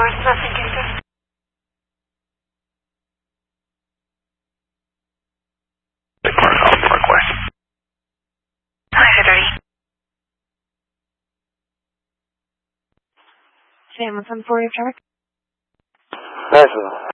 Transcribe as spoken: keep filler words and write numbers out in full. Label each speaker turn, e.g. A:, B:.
A: North, nothing Kansas.
B: Northwest.
A: Hi, February.
C: Sam, what's on for your traffic?
B: Nashville.